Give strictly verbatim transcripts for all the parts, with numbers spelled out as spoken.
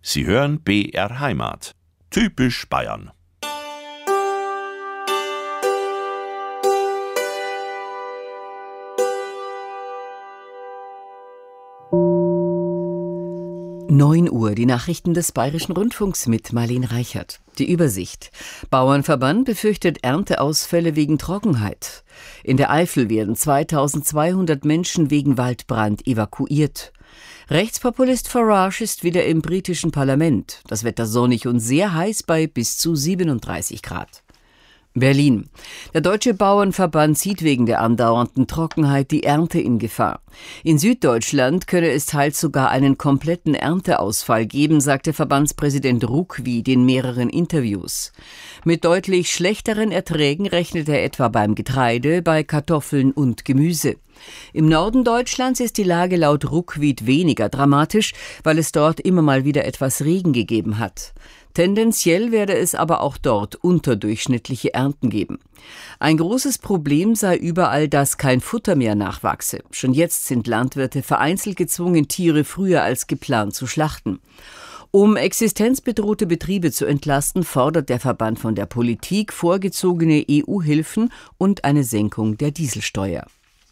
Sie hören B R Heimat. Typisch Bayern. neun Uhr, die Nachrichten des Bayerischen Rundfunks mit Marlene Reichert. Die Übersicht. Bauernverband befürchtet Ernteausfälle wegen Trockenheit. In der Eifel werden zweitausendzweihundert Menschen wegen Waldbrand evakuiert. Rechtspopulist Farage ist wieder im britischen Parlament. Das Wetter sonnig und sehr heiß bei bis zu siebenunddreißig Grad. Berlin. Der Deutsche Bauernverband sieht wegen der andauernden Trockenheit die Ernte in Gefahr. In Süddeutschland könne es teils sogar einen kompletten Ernteausfall geben, sagte Verbandspräsident Ruckwied in mehreren Interviews. Mit deutlich schlechteren Erträgen rechnet er etwa beim Getreide, bei Kartoffeln und Gemüse. Im Norden Deutschlands ist die Lage laut Ruckwied weniger dramatisch, weil es dort immer mal wieder etwas Regen gegeben hat. Tendenziell werde es aber auch dort unterdurchschnittliche Ernten geben. Ein großes Problem sei überall, dass kein Futter mehr nachwachse. Schon jetzt sind Landwirte vereinzelt gezwungen, Tiere früher als geplant zu schlachten. Um existenzbedrohte Betriebe zu entlasten, fordert der Verband von der Politik vorgezogene E U-Hilfen und eine Senkung der Dieselsteuer.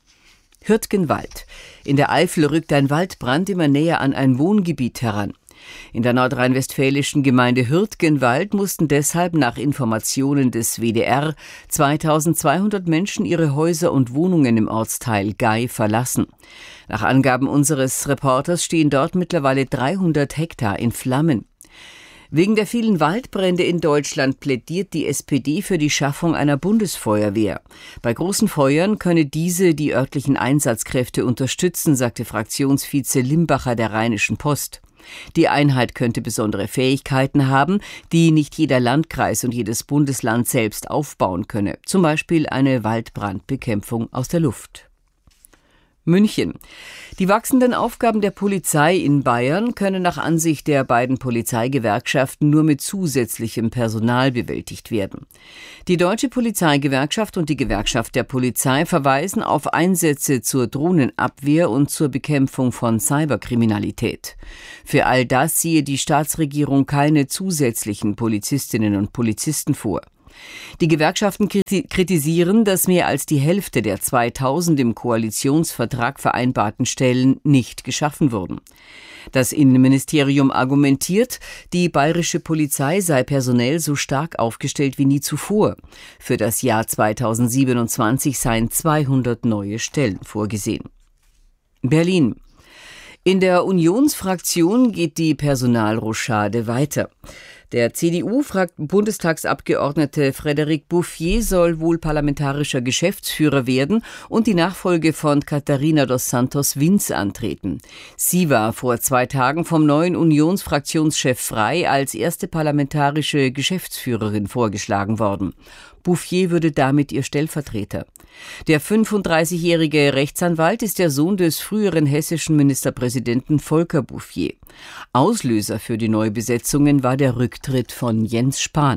Hürtgenwald. In der Eifel rückt ein Waldbrand immer näher an ein Wohngebiet heran. In der nordrhein-westfälischen Gemeinde Hürtgenwald mussten deshalb nach Informationen des W D R zweitausendzweihundert Menschen ihre Häuser und Wohnungen im Ortsteil Gay verlassen. Nach Angaben unseres Reporters stehen dort mittlerweile dreihundert Hektar in Flammen. Wegen der vielen Waldbrände in Deutschland plädiert die S P D für die Schaffung einer Bundesfeuerwehr. Bei großen Feuern könne diese die örtlichen Einsatzkräfte unterstützen, sagte Fraktionsvize Limbacher der Rheinischen Post. Die Einheit könnte besondere Fähigkeiten haben, die nicht jeder Landkreis und jedes Bundesland selbst aufbauen könne. Zum Beispiel eine Waldbrandbekämpfung aus der Luft. München. Die wachsenden Aufgaben der Polizei in Bayern können nach Ansicht der beiden Polizeigewerkschaften nur mit zusätzlichem Personal bewältigt werden. Die Deutsche Polizeigewerkschaft und die Gewerkschaft der Polizei verweisen auf Einsätze zur Drohnenabwehr und zur Bekämpfung von Cyberkriminalität. Für all das siehe die Staatsregierung keine zusätzlichen Polizistinnen und Polizisten vor. Die Gewerkschaften kritisieren, dass mehr als die Hälfte der zweitausend im Koalitionsvertrag vereinbarten Stellen nicht geschaffen wurden. Das Innenministerium argumentiert, die bayerische Polizei sei personell so stark aufgestellt wie nie zuvor. Für das Jahr zweitausendsiebenundzwanzig seien zweihundert neue Stellen vorgesehen. Berlin. In der Unionsfraktion geht die Personalrochade weiter. Der C D U-Bundestagsabgeordnete Frédéric Bouffier soll wohl parlamentarischer Geschäftsführer werden und die Nachfolge von Catarina dos Santos Vince antreten. Sie war vor zwei Tagen vom neuen Unionsfraktionschef Frey als erste parlamentarische Geschäftsführerin vorgeschlagen worden. Bouffier würde damit ihr Stellvertreter. Der fünfunddreißigjährige Rechtsanwalt ist der Sohn des früheren hessischen Ministerpräsidenten Volker Bouffier. Auslöser für die Neubesetzungen war der Rücktritt von Jens Spahn.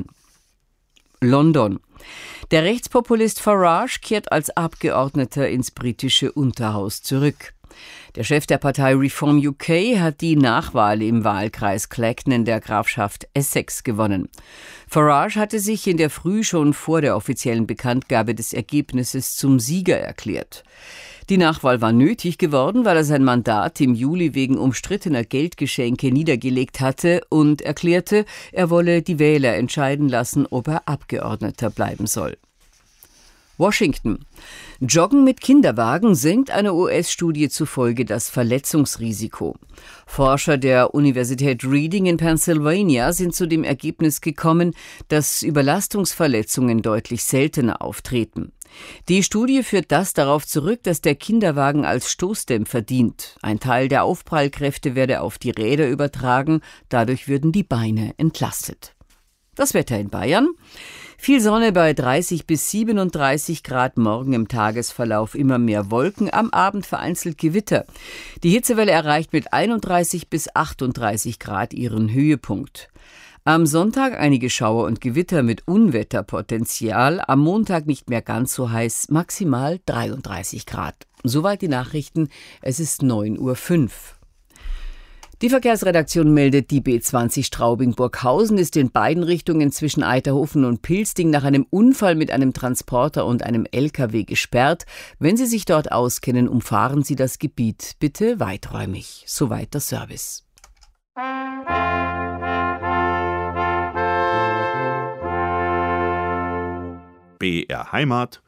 London. Der Rechtspopulist Farage kehrt als Abgeordneter ins britische Unterhaus zurück. Der Chef der Partei Reform U K hat die Nachwahl im Wahlkreis Clacton in der Grafschaft Essex gewonnen. Farage hatte sich in der Früh schon vor der offiziellen Bekanntgabe des Ergebnisses zum Sieger erklärt. Die Nachwahl war nötig geworden, weil er sein Mandat im Juli wegen umstrittener Geldgeschenke niedergelegt hatte und erklärte, er wolle die Wähler entscheiden lassen, ob er Abgeordneter bleiben soll. Washington. Joggen mit Kinderwagen senkt einer U S-Studie zufolge das Verletzungsrisiko. Forscher der Universität Reading in Pennsylvania sind zu dem Ergebnis gekommen, dass Überlastungsverletzungen deutlich seltener auftreten. Die Studie führt das darauf zurück, dass der Kinderwagen als Stoßdämpfer dient. Ein Teil der Aufprallkräfte werde auf die Räder übertragen, dadurch würden die Beine entlastet. Das Wetter in Bayern. Viel Sonne bei dreißig bis siebenunddreißig Grad, morgen im Tagesverlauf immer mehr Wolken, am Abend vereinzelt Gewitter. Die Hitzewelle erreicht mit einunddreißig bis achtunddreißig Grad ihren Höhepunkt. Am Sonntag einige Schauer und Gewitter mit Unwetterpotenzial, am Montag nicht mehr ganz so heiß, maximal dreiunddreißig Grad. Soweit die Nachrichten, es ist neun Uhr fünf. Die Verkehrsredaktion meldet, die B zwanzig Straubing-Burghausen ist in beiden Richtungen zwischen Eiterhofen und Pilsting nach einem Unfall mit einem Transporter und einem L K W gesperrt. Wenn Sie sich dort auskennen, umfahren Sie das Gebiet bitte weiträumig. Soweit der Service. B R Heimat,